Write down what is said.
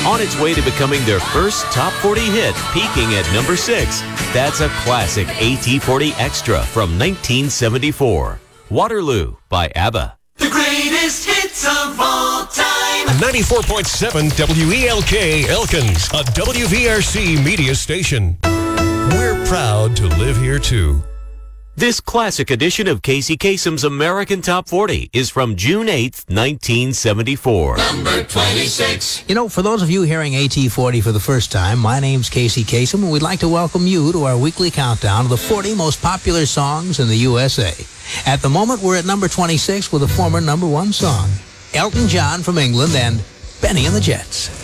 on its way to becoming their first top 40 hit, peaking at number 6. That's a classic AT40 Extra from 1974. Waterloo by ABBA. The greatest hits of all time. 94.7 WELK Elkins, a WVRC media station. We're proud to live here, too. This classic edition of Casey Kasem's American Top 40 is from June 8th, 1974. Number 26. You know, for those of you hearing AT40 for the first time, my name's Casey Kasem, and we'd like to welcome you to our weekly countdown of the 40 most popular songs in the USA. At the moment, we're at number 26 with a former number 1 song, Elton John from England and Benny and the Jets.